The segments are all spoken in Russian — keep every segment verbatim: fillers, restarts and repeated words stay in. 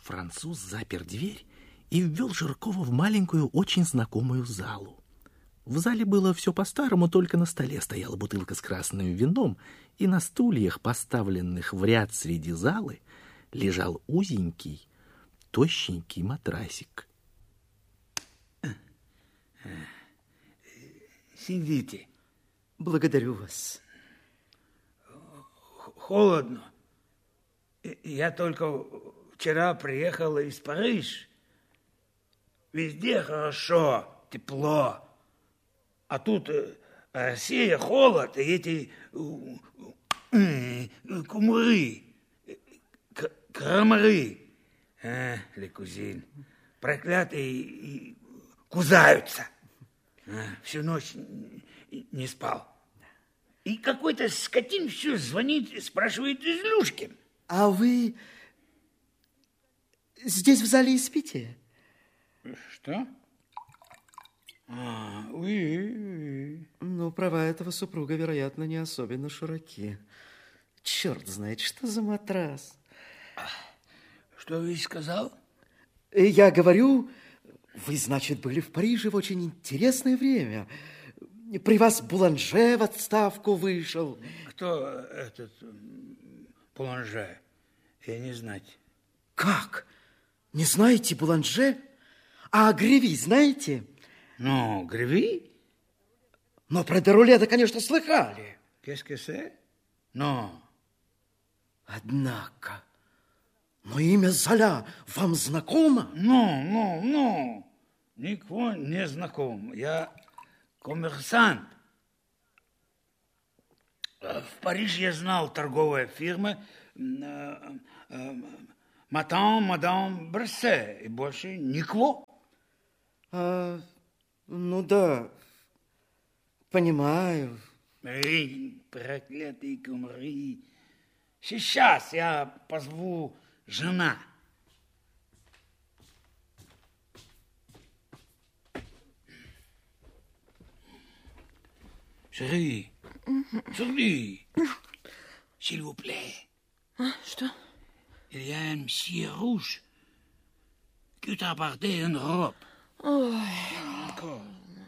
Француз запер дверь и ввел Жиркова в маленькую, очень знакомую залу. В зале было все по-старому, только на столе стояла бутылка с красным вином, и на стульях, поставленных в ряд среди залы, лежал узенький, тощенький матрасик. Сидите. Благодарю вас. Холодно. Я только вчера приехал из Парижа. Везде хорошо, тепло. А тут Россия, холод, и эти кумыры, крамары, а, Ле-Кузин, проклятые, кузаются. А, всю ночь не спал. И какой-то скотин все звонит, спрашивает из Люшки. А вы здесь в зале и спите? Что? А, уи. Ну, права этого супруга, вероятно, не особенно широки. Черт знает, что за матрас. Что вы сказал? Я говорю, вы, значит, были в Париже в очень интересное время. При вас Буланже в отставку вышел. Кто этот Буланже? Я не знать. Как? Не знаете Буланже? А Греви знаете? Ну, Греви? Но про Дерулета, конечно, слыхали. Qu'est-ce que c'est? Но. Однако, но имя Золя вам знакомо? Ну, ну, ну. Никого не знаком. Я коммерсант. В Париже я знал торговая фирма Матан, мадам Брессе. И больше никого. А, ну да, понимаю. Эй, проклятые кумары. Сейчас я позову жена. Chérie, Chérie, s'il vous plaît. А, что? Il y a un monsieur rouge qui t'a apporté une robe. Ой. Encore.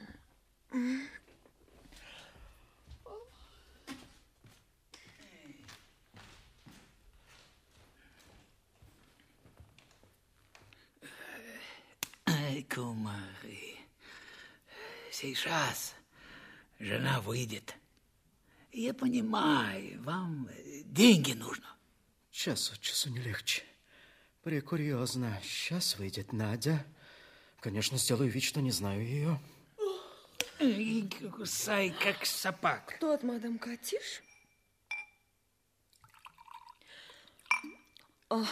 Ай, кумары, сейчас жена выйдет. Я понимаю, вам деньги нужно. Час от часу не легче. Прекурьезно. Сейчас выйдет Надя. Конечно, сделаю вид, что не знаю ее. И кусай, как собака. Кто от мадам Катиш? О,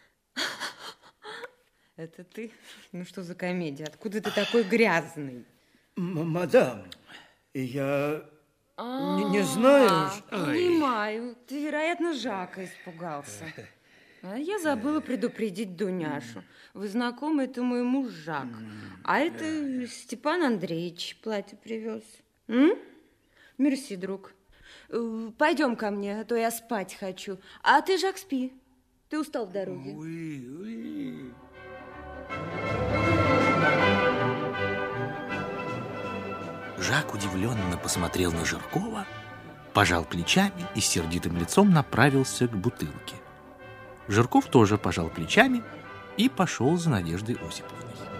это ты? Ну что за комедия? Откуда ты такой грязный? М- мадам, я не, не знаю. Понимаю. Ты, вероятно, Жака испугался. А я забыла предупредить Дуняшу. Вы знакомы, это мой муж Жак. А это Степан Андреевич платье привез. М? Мерси, друг. Пойдем ко мне, а то я спать хочу. А ты, Жак, спи. Ты устал в дороге. Уи, уи. Жак удивленно посмотрел на Жиркова, пожал плечами и с сердитым лицом направился к бутылке. Жирков тоже пожал плечами и пошел за Надеждой Осиповной.